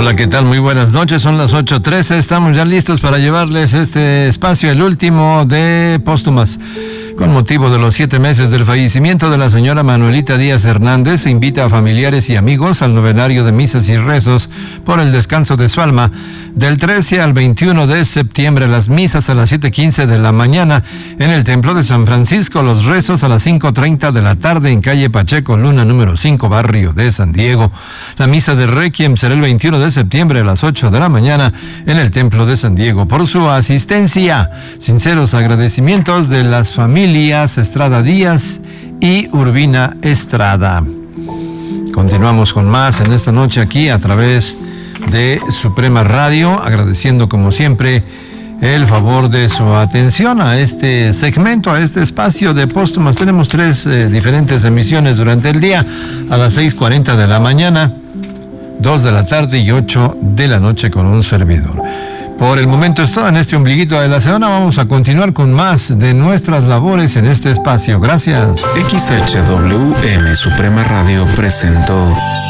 Hola, ¿qué tal? Muy buenas noches, son las 8:13, estamos ya listos para llevarles este espacio, el último de Póstumas. Con motivo de los 7 meses del fallecimiento de la señora Manuelita Díaz Hernández, se invita a familiares y amigos al novenario de misas y rezos por el descanso de su alma. Del 13 al 21 de septiembre, las misas a las 7:15 de la mañana en el Templo de San Francisco, los rezos a las 5:30 de la tarde en calle Pacheco Luna, número 5, barrio de San Diego. La misa de Requiem será el 21 de septiembre a las 8 de la mañana en el Templo de San Diego. Por su asistencia, sinceros agradecimientos de las familias Estrada Díaz y Urbina Estrada. Continuamos con más en esta noche aquí a través de Suprema Radio, agradeciendo como siempre el favor de su atención a este segmento, a este espacio de Póstumas. Tenemos 3 diferentes emisiones durante el día, a las 6:40 de la mañana, 2 de la tarde y 8 de la noche con un servidor. Por el momento es todo en este ombliguito de la semana. Vamos a continuar con más de nuestras labores en este espacio. Gracias. XHWM Suprema Radio presentó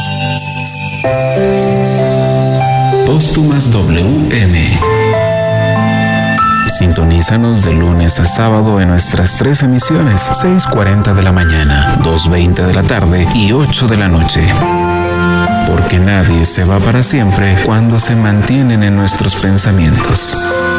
Póstumas WM. Sintonízanos de lunes a sábado en nuestras 3 emisiones, 6:40 de la mañana, 2:20 de la tarde y 8 de la noche. Porque nadie se va para siempre cuando se mantienen en nuestros pensamientos.